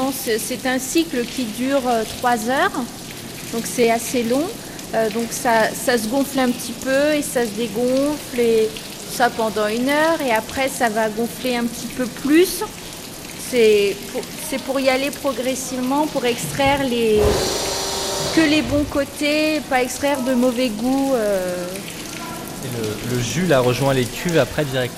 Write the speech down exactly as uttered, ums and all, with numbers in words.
Normalement, c'est, c'est un cycle qui dure euh, trois heures, donc c'est assez long. Euh, donc ça, ça se gonfle un petit peu et ça se dégonfle et ça pendant une heure et après ça va gonfler un petit peu plus. C'est pour, c'est pour y aller progressivement, pour extraire les, que les bons côtés, pas extraire de mauvais goût. Euh. Et le, le jus là rejoint les cuves après directement.